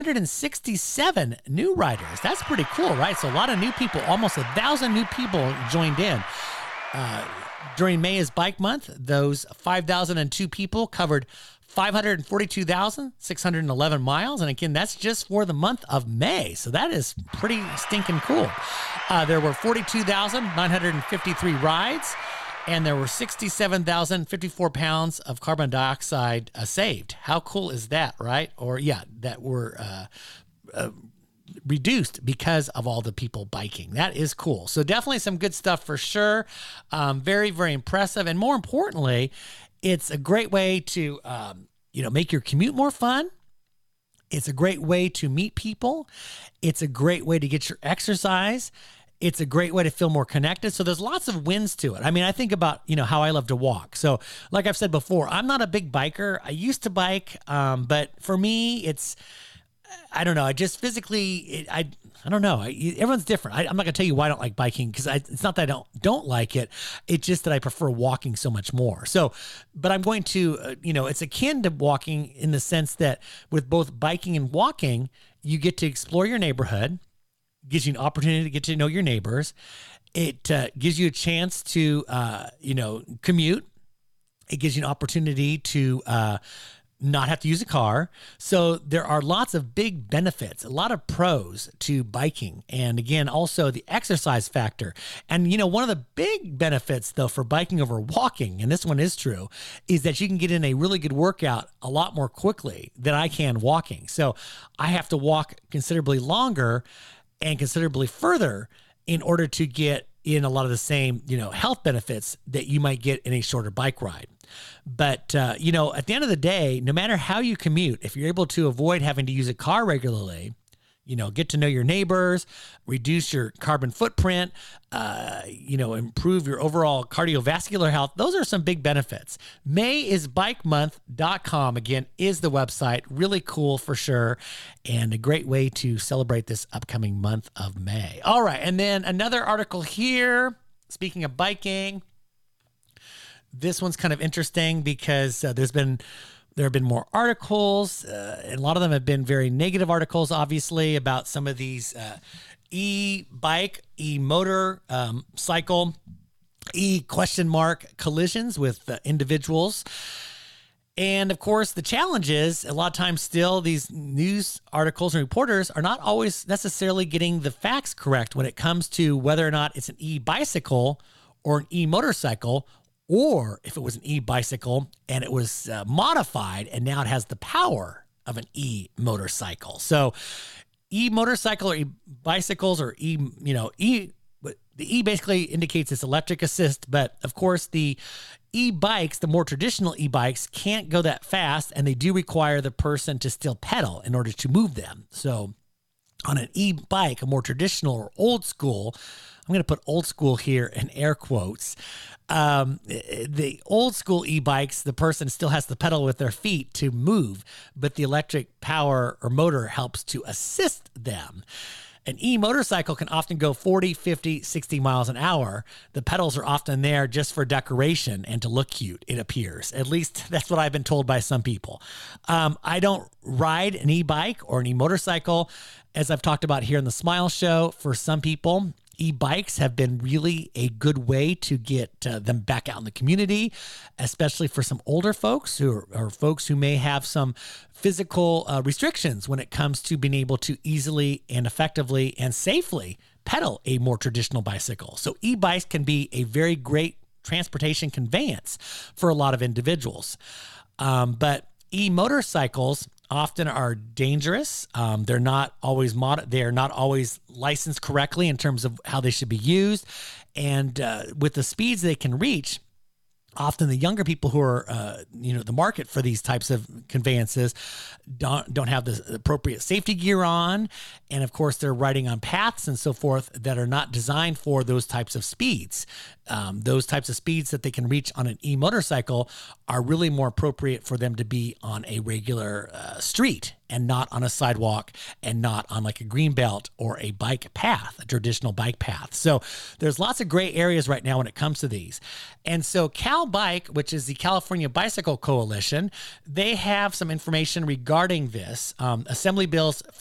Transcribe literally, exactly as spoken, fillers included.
hundred sixty-seven new riders. That's pretty cool, right? So a lot of new people, almost a thousand new people joined in. Uh, during May is Bike Month. Those five thousand two people covered five hundred forty-two thousand six hundred eleven miles. And again, that's just for the month of May. So that is pretty stinking cool. Uh, there were forty-two thousand nine hundred fifty-three rides, and there were sixty-seven thousand fifty-four pounds of carbon dioxide uh, saved. How cool is that, right? Or yeah, that were uh, uh, reduced because of all the people biking. That is cool. So definitely some good stuff for sure. Um, very, very impressive. And more importantly, it's a great way to, um, you know, make your commute more fun. It's a great way to meet people. It's a great way to get your exercise. It's a great way to feel more connected. So there's lots of wins to it. I mean, I think about, you know, how I love to walk. So like I've said before, I'm not a big biker. I used to bike, um, but for me, it's, I don't know. I just physically, it, I, I don't know. I, everyone's different. I, I'm not gonna tell you why I don't like biking, because it's not that I don't don't like it. It's just that I prefer walking so much more. So, but I'm going to, uh, you know, it's akin to walking in the sense that with both biking and walking, you get to explore your neighborhood, gives you an opportunity to get to know your neighbors. It uh, gives you a chance to, uh, you know, commute. It gives you an opportunity to. Uh, not have to use a car. So there are lots of big benefits, a lot of pros to biking. And again, also the exercise factor. And, you know, one of the big benefits though for biking over walking, and this one is true, is that you can get in a really good workout a lot more quickly than I can walking. So I have to walk considerably longer and considerably further in order to get in a lot of the same, you know, health benefits that you might get in a shorter bike ride. But, uh, you know, at the end of the day, no matter how you commute, if you're able to avoid having to use a car regularly, you know, get to know your neighbors, reduce your carbon footprint, uh, you know, improve your overall cardiovascular health. Those are some big benefits. May is bike month dot com, again, is the website. Really cool for sure. And a great way to celebrate this upcoming month of May. All right. And then another article here, speaking of biking. This one's kind of interesting because uh, there's been there have been more articles, uh, and a lot of them have been very negative articles, obviously, about some of these uh, e-bike, e-motor um, cycle, e-question mark collisions with uh, individuals. And of course, the challenge is a lot of times still these news articles and reporters are not always necessarily getting the facts correct when it comes to whether or not it's an e-bicycle or an e-motorcycle, or if it was an e-bicycle and it was uh, modified and now it has the power of an e-motorcycle. So e-motorcycle or e-bicycles or e, you know, e, the e basically indicates it's electric assist, but of course the e-bikes, the more traditional e-bikes, can't go that fast, and they do require the person to still pedal in order to move them. So on an e-bike, a more traditional or old school, I'm going to put old school here in air quotes. Um, the old school e-bikes, the person still has to pedal with their feet to move, but the electric power or motor helps to assist them. An e-motorcycle can often go forty, fifty, sixty miles an hour. The pedals are often there just for decoration and to look cute, it appears. At least that's what I've been told by some people. Um, I don't ride an e-bike or an e-motorcycle. As I've talked about here in the Smile Show, for some people, e-bikes have been really a good way to get uh, them back out in the community, especially for some older folks who are, or folks who may have some physical uh, restrictions when it comes to being able to easily and effectively and safely pedal a more traditional bicycle. So e-bikes can be a very great transportation conveyance for a lot of individuals. Um, but e-motorcycles often are dangerous. Um, they're not always mod- they're not always licensed correctly in terms of how they should be used. And uh, with the speeds they can reach, often the younger people who are, uh, you know, the market for these types of conveyances don't don't have the appropriate safety gear on. And of course, they're riding on paths and so forth that are not designed for those types of speeds. um, those types of speeds that they can reach on an e-motorcycle are really more appropriate for them to be on a regular uh, street and not on a sidewalk and not on like a green belt or a bike path, a traditional bike path. So there's lots of gray areas right now when it comes to these. And so Cal Bike, which is the California Bicycle Coalition, they have some information regarding this. Um, Assembly Bills